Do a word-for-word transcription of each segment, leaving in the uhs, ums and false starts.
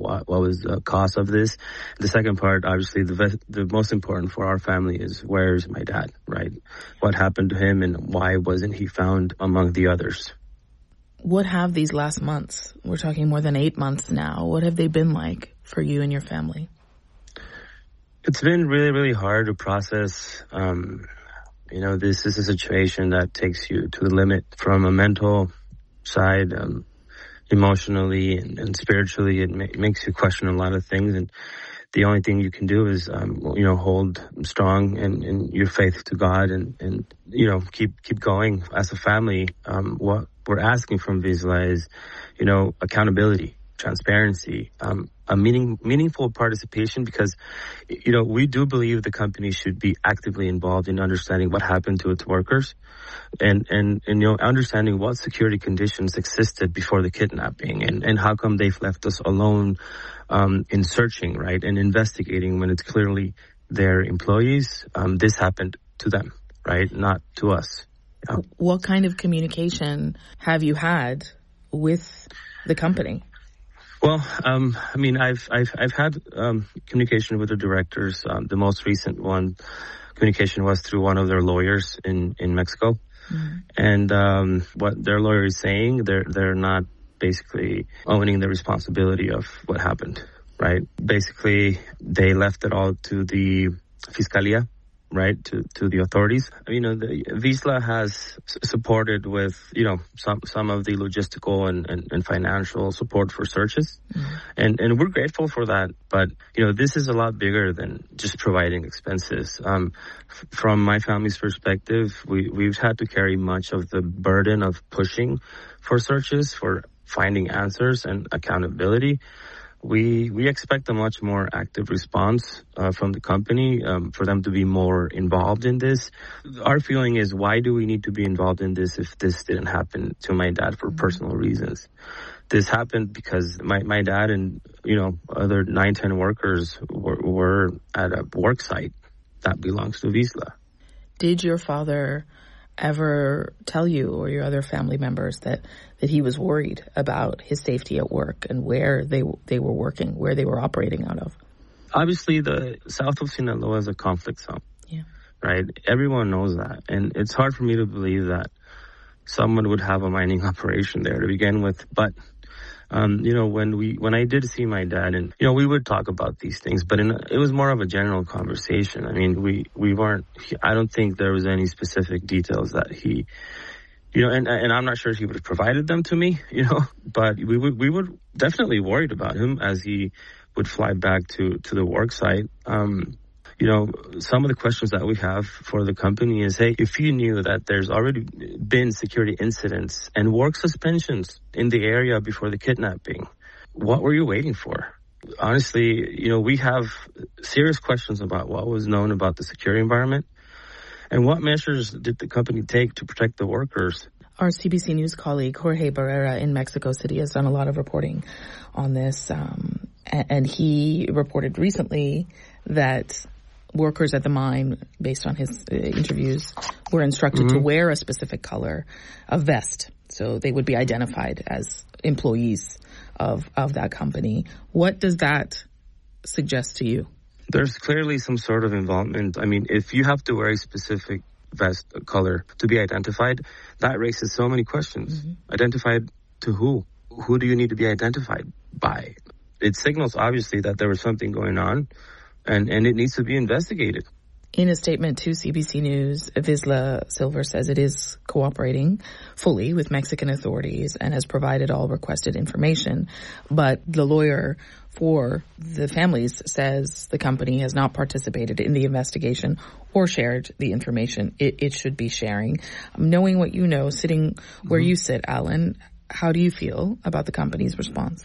what, what was the cause of this. The second part, obviously, the the most important for our family is where's my dad, right? What happened to him and why wasn't he found among the others? What have these last months, we're talking more than eight months now, what have they been like for you and your family? It's been really, really hard to process. Um, you know, this is a situation that takes you to the limit from a mental side, um, emotionally and, and spiritually. It ma- makes you question a lot of things. And the only thing you can do is, um, you know, hold strong in, in your faith to God and, and, you know, keep, keep going as a family. Um, what we're asking from Vizsla is, you know, accountability, transparency, um, a meaning, meaningful participation, because, you know, we do believe the company should be actively involved in understanding what happened to its workers and, and, and, you know, understanding what security conditions existed before the kidnapping and, and how come they've left us alone, um, in searching, right, and investigating when it's clearly their employees. Um, this happened to them, right, not to us. Yeah. What kind of communication have you had with the company? Well, um, I mean, I've I've I've had um, communication with the directors. Um, the most recent one, communication was through one of their lawyers in, in Mexico, mm-hmm. and um, what their lawyer is saying, they're they're not basically owning the responsibility of what happened, right? Basically, they left it all to the Fiscalía, right, to, to the authorities. You know, the Vizsla has supported with, you know, some, some of the logistical and, and, and financial support for searches. Mm-hmm. And, and we're grateful for that. But, you know, this is a lot bigger than just providing expenses. Um, f- from my family's perspective, we, we've had to carry much of the burden of pushing for searches, for finding answers and accountability. We we expect a much more active response uh, from the company, um, for them to be more involved in this. Our feeling is, why do we need to be involved in this if this didn't happen to my dad for personal reasons? This happened because my, my dad and, you know, other nine, ten workers were, were at a work site that belongs to Vizsla. Did your father ever tell you or your other family members that, that he was worried about his safety at work and where they they were working, where they were operating out of? Obviously, the south of Sinaloa is a conflict zone, yeah. right? Everyone knows that. And it's hard for me to believe that someone would have a mining operation there to begin with. But, um, you know, when we when I did see my dad, and, you know, we would talk about these things, but in a, it was more of a general conversation. I mean, we, we weren't, I don't think there was any specific details that he, you know, and and I'm not sure if he would have provided them to me, you know, but we would, we would definitely worried about him as he would fly back to, to the work site. Um, you know, some of the questions that we have for the company is, hey, if you knew that there's already been security incidents and work suspensions in the area before the kidnapping, what were you waiting for? Honestly, you know, we have serious questions about what was known about the security environment and what measures did the company take to protect the workers. Our C B C News colleague, Jorge Barrera in Mexico City, has done a lot of reporting on this, um, and he reported recently that workers at the mine, based on his uh, interviews, were instructed mm-hmm. to wear a specific color, a vest, so they would be identified as employees of, of that company. What does that suggest to you? There's clearly some sort of involvement. I mean, if you have to wear a specific vest color to be identified, that raises so many questions. Mm-hmm. Identified to who? Who do you need to be identified by? It signals, obviously, that there was something going on. And, and it needs to be investigated. In a statement to C B C News, Vizsla Silver says it is cooperating fully with Mexican authorities and has provided all requested information. But the lawyer for the families says the company has not participated in the investigation or shared the information it, it should be sharing. Knowing what you know, sitting where mm-hmm. you sit, Alan, how do you feel about the company's response?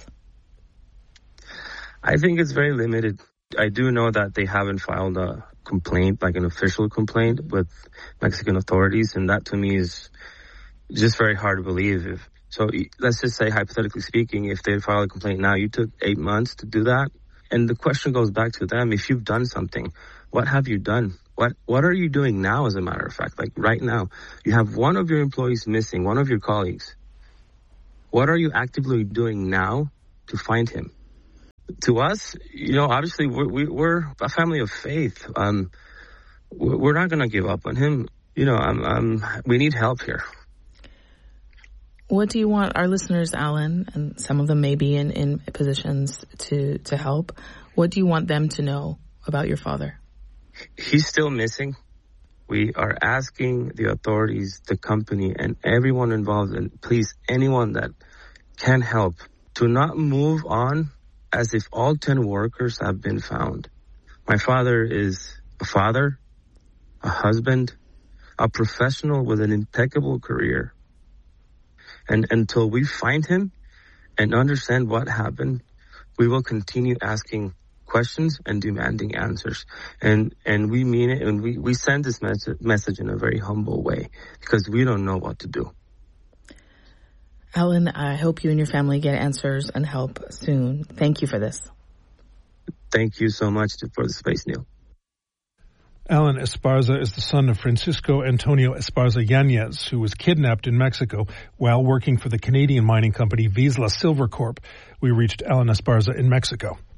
I think it's very limited. I do know that they haven't filed a complaint, like an official complaint with Mexican authorities, and that to me is just very hard to believe. If, so let's just say, hypothetically speaking, if they file a complaint now, you took eight months to do that, and the question goes back to them. If you've done something, what have you done? What what are you doing now, as a matter of fact? Like right now, you have one of your employees missing, one of your colleagues. What are you actively doing now to find him? to us, you know, obviously we're, we, we're a family of faith. Um, we're not going to give up on him. You know, um, um, we need help here. What do you want our listeners, Alan, and some of them may be in, in positions to, to help, what do you want them to know about your father? He's still missing. We are asking the authorities, the company, and everyone involved, and please, anyone that can help, to not move on as if all ten workers have been found. My father is a father, a husband, a professional with an impeccable career. And until we find him and understand what happened, we will continue asking questions and demanding answers. And and we mean it, and we, we send this mes- message in a very humble way because we don't know what to do. Alan, I hope you and your family get answers and help soon. Thank you for this. Thank you so much for the space, Neil. Alan Esparza is the son of Francisco Antonio Esparza Yanez, who was kidnapped in Mexico while working for the Canadian mining company Vizsla Silver Corp. We reached Alan Esparza in Mexico.